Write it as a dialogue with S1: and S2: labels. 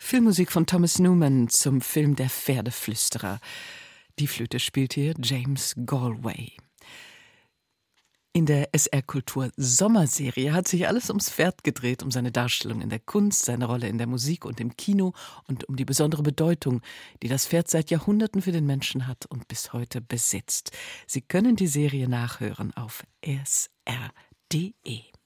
S1: Filmmusik von Thomas Newman zum Film Der Pferdeflüsterer. Die Flöte spielt hier James Galway. In der SR-Kultur Sommerserie hat sich alles ums Pferd gedreht, um seine Darstellung in der Kunst, seine Rolle in der Musik und im Kino und um die besondere Bedeutung, die das Pferd seit Jahrhunderten für den Menschen hat und bis heute besitzt. Sie können die Serie nachhören auf sr.de.